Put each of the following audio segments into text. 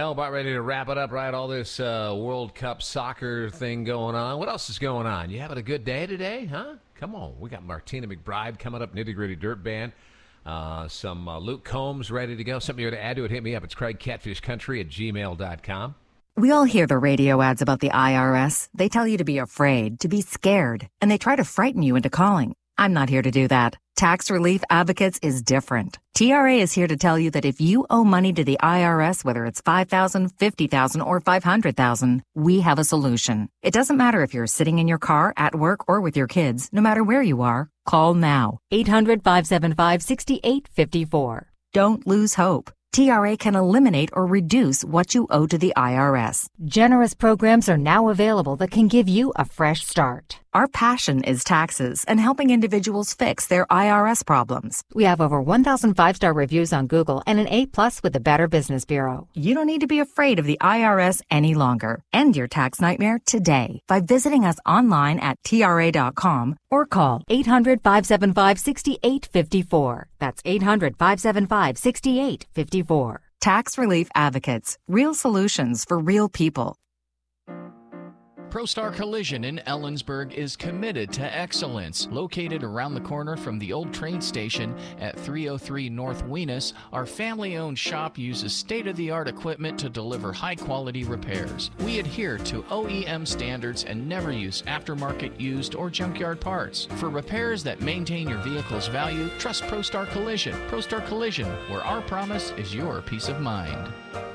Well, about ready to wrap it up, right? All this World Cup soccer thing going on. What else is going on? You having a good day today, huh? Come on. We got Martina McBride coming up, Nitty Gritty Dirt Band. Some Luke Combs ready to go. Something you want to add to it, hit me up. It's CraigCatfishCountry@gmail.com. We all hear the radio ads about the IRS. They tell you to be afraid, to be scared, and they try to frighten you into calling. I'm not here to do that. Tax Relief Advocates is different. TRA is here to tell you that if you owe money to the IRS, whether it's $5,000, $50,000, or $500,000, we have a solution. It doesn't matter if you're sitting in your car, at work, or with your kids. No matter where you are, call now. 800-575-6854. Don't lose hope. TRA can eliminate or reduce what you owe to the IRS. Generous programs are now available that can give you a fresh start. Our passion is taxes and helping individuals fix their IRS problems. We have over 1,000 five-star reviews on Google and an A+ with the Better Business Bureau. You don't need to be afraid of the IRS any longer. End your tax nightmare today by visiting us online at TRA.com or call 800-575-6854. That's 800-575-6854. Tax Relief Advocates. Real solutions for real people. ProStar Collision in Ellensburg is committed to excellence. Located around the corner from the old train station at 303 North Weenus, our family-owned shop uses state-of-the-art equipment to deliver high-quality repairs. We adhere to OEM standards and never use aftermarket used or junkyard parts. For repairs that maintain your vehicle's value, trust ProStar Collision. ProStar Collision, where our promise is your peace of mind.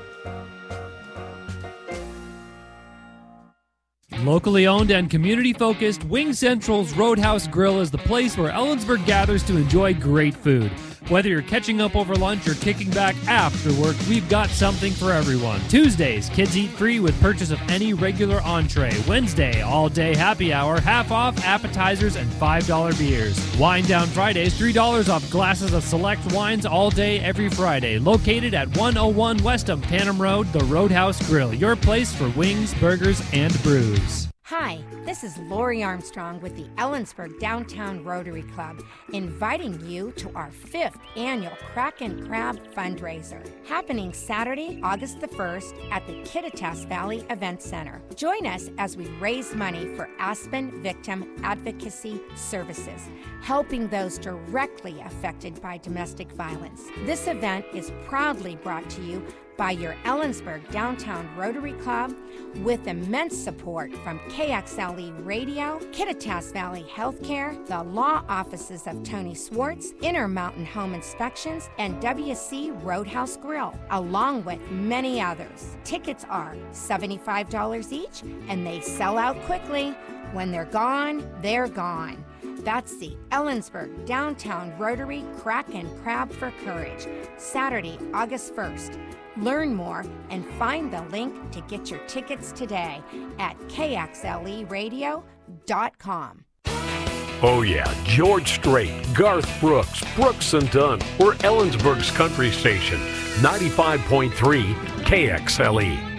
Locally owned and community-focused, Wing Central's Roadhouse Grill is the place where Ellensburg gathers to enjoy great food. Whether you're catching up over lunch or kicking back after work, we've got something for everyone. Tuesdays, kids eat free with purchase of any regular entree. Wednesday, all-day happy hour, half off appetizers and $5 beers. Wine Down Fridays, $3 off glasses of select wines all day every Friday. Located at 101 West of Panam Road, the Roadhouse Grill, your place for wings, burgers, and brews. Hi, this is Lori Armstrong with the Ellensburg Downtown Rotary Club, inviting you to our 5th annual Crack and Crab fundraiser, happening Saturday, August the 1st at the Kittitas Valley Event Center. Join us as we raise money for Aspen Victim Advocacy Services, helping those directly affected by domestic violence. This event is proudly brought to you by your Ellensburg Downtown Rotary Club, with immense support from KXLE Radio, Kittitas Valley Healthcare, the law offices of Tony Swartz, Intermountain Home Inspections, and WC Roadhouse Grill, along with many others. Tickets are $75 each, and they sell out quickly. When they're gone, they're gone. That's the Ellensburg Downtown Rotary Crack and Crab for Courage, Saturday, August 1st. Learn more and find the link to get your tickets today at kxleradio.com. Oh yeah, George Strait, Garth Brooks, Brooks and Dunn. We're Ellensburg's country station, 95.3 KXLE.